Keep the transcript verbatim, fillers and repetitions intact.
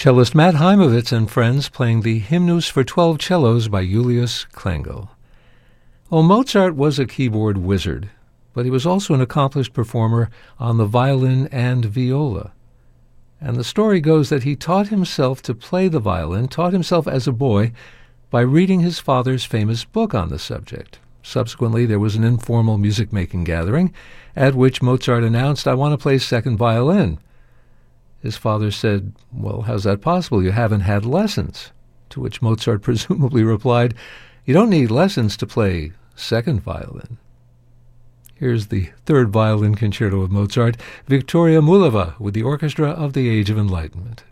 Cellist Matt Heimovitz and friends playing the Hymnus for twelve Cellos by Julius Klengel. Well, Mozart was a keyboard wizard, but he was also an accomplished performer on the violin and viola. And the story goes that he taught himself to play the violin, taught himself as a boy, by reading his father's famous book on the subject. Subsequently, there was an informal music-making gathering at which Mozart announced, "I want to play second violin." His father said, "Well, how's that possible? You haven't had lessons." To which Mozart presumably replied, "You don't need lessons to play second violin." Here's the third violin concerto of Mozart, Victoria Mullova with the Orchestra of the Age of Enlightenment.